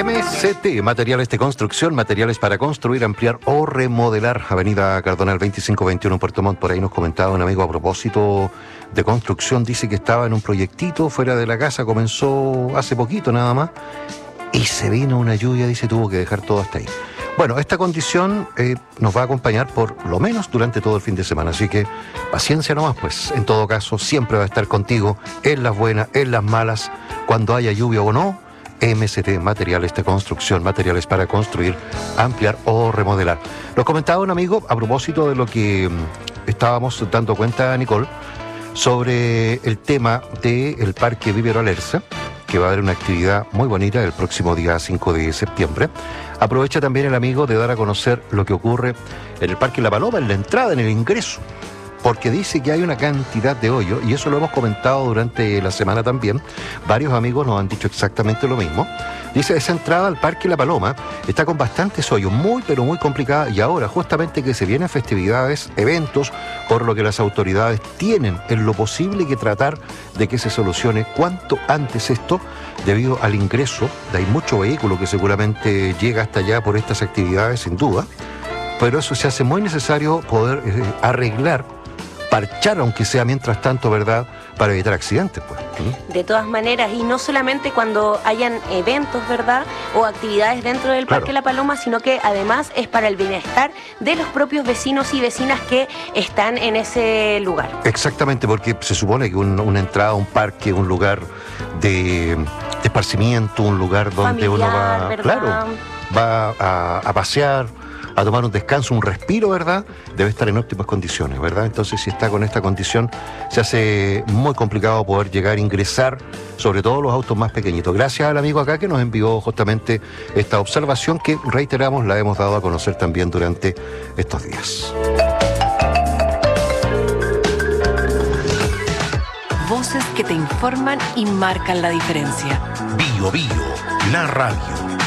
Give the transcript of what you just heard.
MCT, materiales de construcción, materiales para construir, ampliar o remodelar. Avenida Cardonal 2521 en Puerto Montt. Por ahí nos comentaba un amigo a propósito de construcción. Dice que estaba en un proyectito fuera de la casa, comenzó hace poquito nada más, y se vino una lluvia, dice, tuvo que dejar todo hasta ahí. Bueno, esta condición nos va a acompañar por lo menos durante todo el fin de semana, así que paciencia nomás, pues. En todo caso, siempre va a estar contigo en las buenas, en las malas, cuando haya lluvia o no. MCT, materiales de construcción, materiales para construir, ampliar o remodelar. Nos comentaba un amigo a propósito de lo que estábamos dando cuenta, Nicole, sobre el tema del Parque Vivero Alerce, que va a haber una actividad muy bonita el próximo día 5 de septiembre. Aprovecha también el amigo de dar a conocer lo que ocurre en el Parque La Paloma, en la entrada, en el ingreso, porque dice que hay una cantidad de hoyos, y eso lo hemos comentado durante la semana también. Varios amigos nos han dicho exactamente lo mismo. Dice, esa entrada al Parque La Paloma está con bastantes hoyos, muy pero muy complicada, y ahora justamente que se vienen festividades, eventos, por lo que las autoridades tienen en lo posible que tratar de que se solucione cuanto antes esto, debido al ingreso de hay mucho vehículo que seguramente llega hasta allá por estas actividades, sin duda, pero eso se hace muy necesario poder arreglar, parchar, aunque sea mientras tanto, ¿verdad?, para evitar accidentes, pues. De todas maneras, y no solamente cuando hayan eventos, ¿verdad?, o actividades dentro del Parque La Paloma, sino que además es para el bienestar de los propios vecinos y vecinas que están en ese lugar. Exactamente, porque se supone que una entrada a un parque, un lugar de esparcimiento, un lugar donde familiar, uno va, ¿verdad?, claro, va a pasear, a tomar un descanso, un respiro, ¿verdad?, debe estar en óptimas condiciones, ¿verdad? Entonces, si está con esta condición, se hace muy complicado poder llegar a ingresar, sobre todo los autos más pequeñitos. Gracias al amigo acá que nos envió justamente esta observación que, reiteramos, la hemos dado a conocer también durante estos días. Voces que te informan y marcan la diferencia. Bio Bio, la radio.